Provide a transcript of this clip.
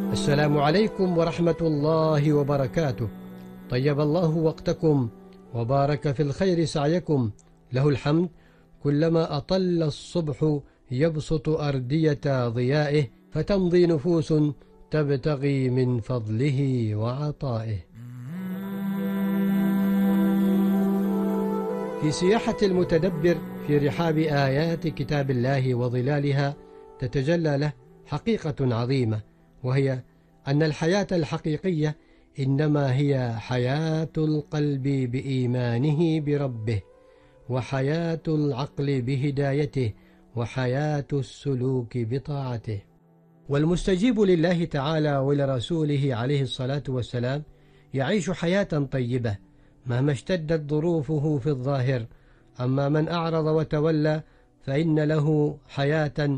السلام عليكم ورحمة الله وبركاته. طيب الله وقتكم وبارك في الخير سعيكم. له الحمد كلما أطل الصبح يبسط أردية ضيائه، فتمضي نفوس تبتغي من فضله وعطائه. في سياحة المتدبر في رحاب آيات كتاب الله وظلالها تتجلى له حقيقة عظيمة، وهي أن الحياة الحقيقية إنما هي حياة القلب بإيمانه بربه، وحياة العقل بهدايته، وحياة السلوك بطاعته. والمستجيب لله تعالى ولرسوله عليه الصلاة والسلام يعيش حياة طيبة مهما اشتدت ظروفه في الظاهر. أما من أعرض وتولى فإن له حياة